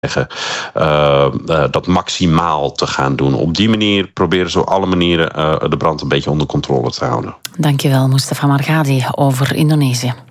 dat maximaal te gaan doen. Op die manier proberen ze op alle manieren de brand een beetje onder controle te houden. Dankjewel, Mustafa Margadi over Indonesië.